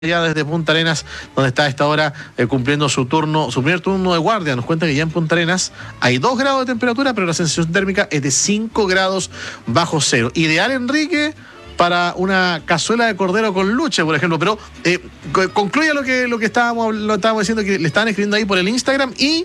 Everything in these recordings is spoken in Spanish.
Ya desde Punta Arenas, donde está a esta hora cumpliendo su primer turno de guardia. Nos cuenta que ya en Punta Arenas hay 2 grados de temperatura, pero la sensación térmica es de 5 grados bajo cero. Ideal, Enrique, para una cazuela de cordero con luche, por ejemplo. Pero concluya lo que estábamos diciendo, que le estaban escribiendo ahí por el Instagram y...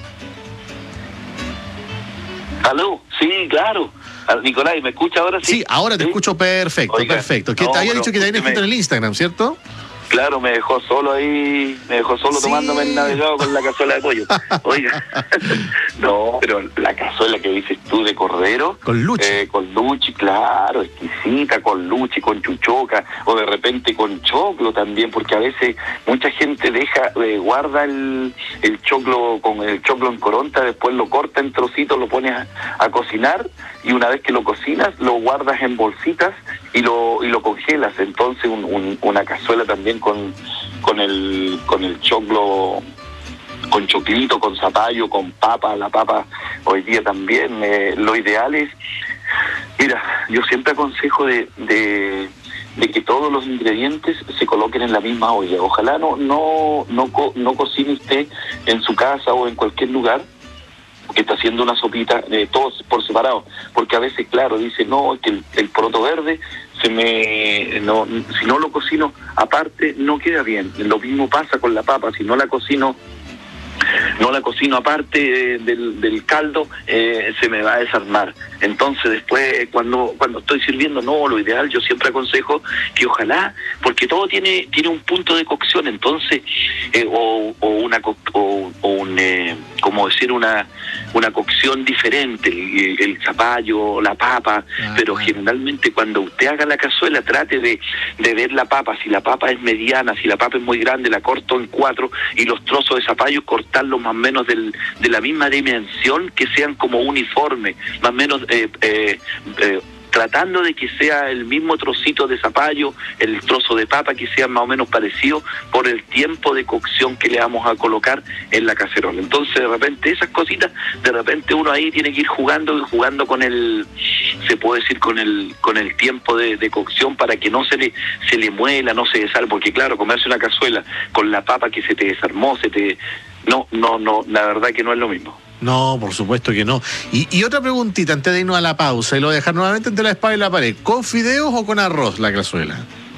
¿Aló? Sí, claro. Nicolás, ¿me escucha ahora? Sí, ahora te escucho perfecto. Oiga, perfecto. Que te había dicho que te habían escrito en el Instagram, ¿cierto? Claro, me dejó solo Sí. Tomándome el navegado con la cazuela de pollo. Oiga, no, pero la cazuela que dices tú de cordero. Con luche. Con luche, claro, exquisita, con luche, con chuchoca, o de repente con choclo también, porque a veces mucha gente guarda el choclo con el choclo en coronta, después lo corta en trocitos, lo pones a cocinar, y una vez que lo cocinas, lo guardas en bolsitas y lo congelas. Entonces una cazuela también con el choclo, con choclito, con zapallo, con papa. La papa hoy día también, lo ideal es, mira, yo siempre aconsejo de que todos los ingredientes se coloquen en la misma olla. Ojalá no cocine usted en su casa o en cualquier lugar que está haciendo una sopita, todos por separado, porque a veces, claro, dice, no, que el poroto verde si no lo cocino aparte no queda bien. Lo mismo pasa con la papa, si no la cocino aparte del caldo, se me va a desarmar. Entonces después cuando estoy sirviendo, lo ideal, yo siempre aconsejo que ojalá, porque todo tiene un punto de cocción, entonces una cocción diferente, el zapallo, la papa, pero generalmente cuando usted haga la cazuela, trate de ver la papa. Si la papa es mediana, si la papa es muy grande, la corto en 4, y los trozos de zapallo cortarlos más o menos de la misma dimensión, que sean como uniformes, más o menos tratando de que sea el mismo trocito de zapallo, el trozo de papa, que sea más o menos parecido por el tiempo de cocción que le vamos a colocar en la cacerola. Entonces, de repente, esas cositas, de repente uno ahí tiene que ir jugando con el tiempo de cocción, para que no se le muela, no se desarme, porque claro, comerse una cazuela con la papa que se te desarmó, no, la verdad que no es lo mismo. No, por supuesto que no. Y otra preguntita antes de irnos a la pausa, y lo voy a dejar nuevamente entre la espada y la pared. ¿Con fideos o con arroz la cazuela?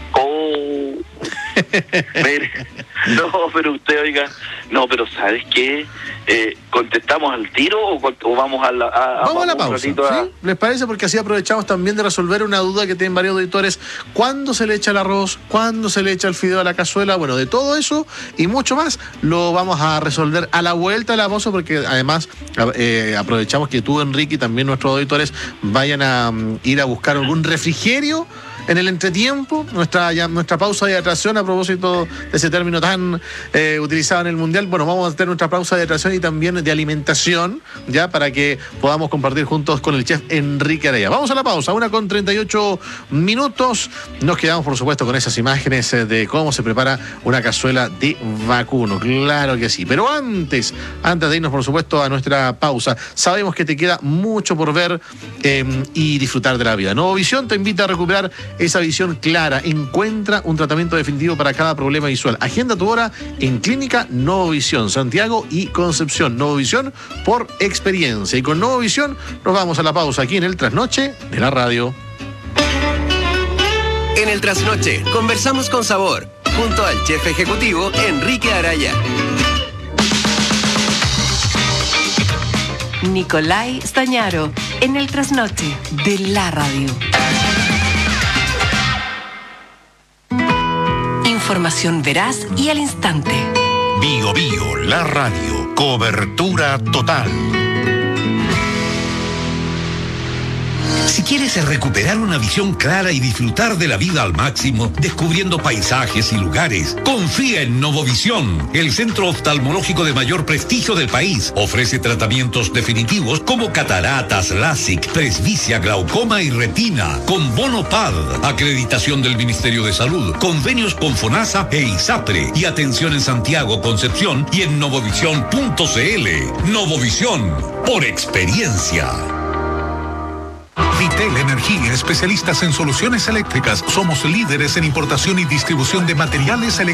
Mire, no, pero usted, oiga, no, pero ¿sabes qué? ¿Contestamos al tiro o vamos a la pausa? ¿Sí? ¿Les parece? Porque así aprovechamos también de resolver una duda que tienen varios auditores. ¿Cuándo se le echa el arroz? ¿Cuándo se le echa el fideo a la cazuela? Bueno, de todo eso y mucho más lo vamos a resolver a la vuelta de la pausa, porque además aprovechamos que tú, Enrique, y también nuestros auditores vayan a ir a buscar algún refrigerio en el entretiempo, nuestra pausa de hidratación, a propósito de ese término tan utilizado en el Mundial. Bueno, vamos a tener nuestra pausa de hidratación y también de alimentación, ya, para que podamos compartir juntos con el chef Enrique Araya. Vamos a la pausa, 1:38 minutos. Nos quedamos, por supuesto, con esas imágenes de cómo se prepara una cazuela de vacuno. Claro que sí. Pero antes de irnos, por supuesto, a nuestra pausa, sabemos que te queda mucho por ver y disfrutar de la vida. Novovisión te invita a recuperar esa visión clara. Encuentra un tratamiento definitivo para cada problema visual. Agenda tu hora en Clínica Novovisión, Santiago y Concepción. Novovisión por experiencia. Y con Novovisión nos vamos a la pausa aquí en el Trasnoche de la radio. En el Trasnoche conversamos con sabor, junto al chef ejecutivo Enrique Araya. Nicolai Stañaro, en el Trasnoche de la radio. Información veraz y al instante. Bio Bio, la radio, cobertura total. Si quieres recuperar una visión clara y disfrutar de la vida al máximo, descubriendo paisajes y lugares, confía en Novovisión, el centro oftalmológico de mayor prestigio del país. Ofrece tratamientos definitivos como cataratas, LASIK, presbicia, glaucoma y retina, con bono PAD, acreditación del Ministerio de Salud, convenios con FONASA e ISAPRE, y atención en Santiago, Concepción y en novovisión.cl. Novovisión, por experiencia. Vitel Energía, especialistas en soluciones eléctricas. Somos líderes en importación y distribución de materiales eléctricos.